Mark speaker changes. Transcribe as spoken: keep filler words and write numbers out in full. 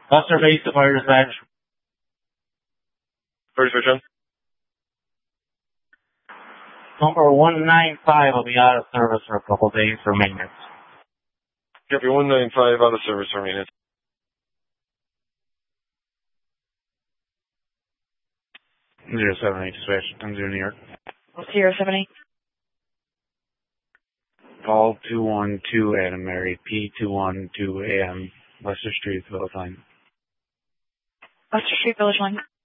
Speaker 1: Buster base to fire dispatch.
Speaker 2: Fire dispatch on.
Speaker 1: Number one nine five will be out of service for a couple days for maintenance.
Speaker 2: Copy, one nine five out of service for maintenance.
Speaker 1: zero seven eight dispatch, I'm zero New York.
Speaker 3: zero seven eight.
Speaker 1: Call two one two Adam Mary, P two one two A M, Lester Street, Village Line.
Speaker 3: Lester Street, Village Line.